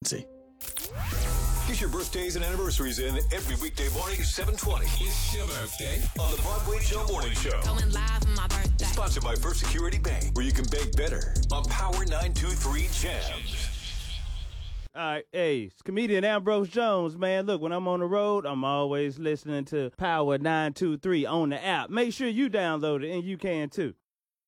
See. Get your birthdays and anniversaries in every weekday morning at 7:20. It's your birthday On the Broadway Joe Morning Show. Going live for my birthday. Sponsored by First Security Bank, where you can bank better on Power 923 Jams. All right, hey, it's comedian Ambrose Jones, man. Look, when I'm on the road, I'm always listening to Power 923 on the app. Make sure you download it, and you can too.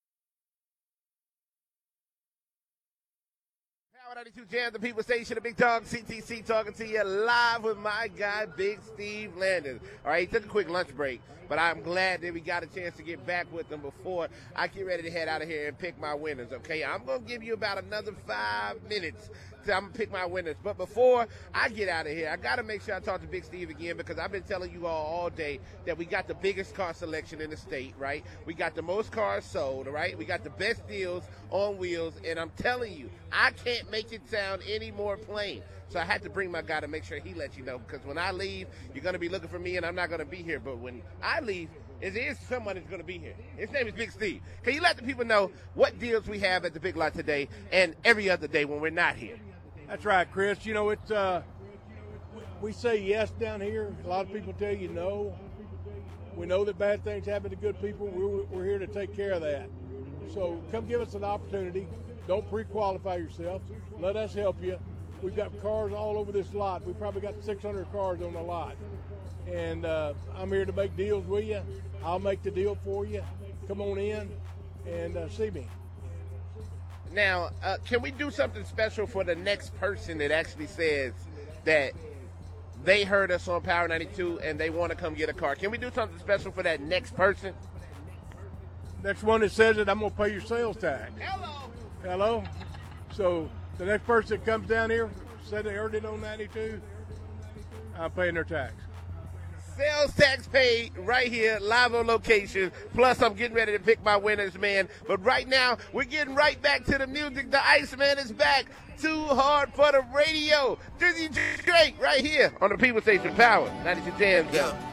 Power 92 Jam, the People Station, the Big Dog, CTC, talking to you live with my guy, Big Steve Landon. All right, he took a quick lunch break, but I'm glad that we got a chance to get back with him before I get ready to head out of here and pick my winners, okay? I'm going to give you about another 5 minutes till I'm going to pick my winners. But before I get out of here, I got to make sure I talk to Big Steve again, because I've been telling you all day that we got the biggest car selection in the state, right? We got the most cars sold, all right? We got the best deals on wheels, and I'm telling you, I can't make it sound any more plain. So I had to bring my guy to make sure he lets you know, because when I leave, you're going to be looking for me, and I'm not going to be here. But when I leave, there is someone that's going to be here. His name is Big Steve. Can you let the people know what deals we have at the Big Lot today and every other day when we're not here? That's right, Chris. You know, it's we say yes down here. A lot of people tell you no. We know that bad things happen to good people. We're here to take care of that. So come give us an opportunity. Don't pre-qualify yourself. Let us help you. We've got cars all over this lot. We've probably got 600 cars on the lot. And I'm here to make deals with you. I'll make the deal for you. Come on in and see me. Now, can we do something special for the next person that actually says that they heard us on Power 92 and they want to come get a car? Can we do something special for that next person? Next one that says it, I'm going to pay your sales tax. Hello? So the next person that comes down here, said they heard it on 92, I'm paying their tax. Sales tax paid right here, live on location. Plus, I'm getting ready to pick my winners, man. But right now, we're getting right back to the music. The Iceman is back. Too hard for the radio. Drizzy Drake right here on the People Station Power 92 Jam Zone.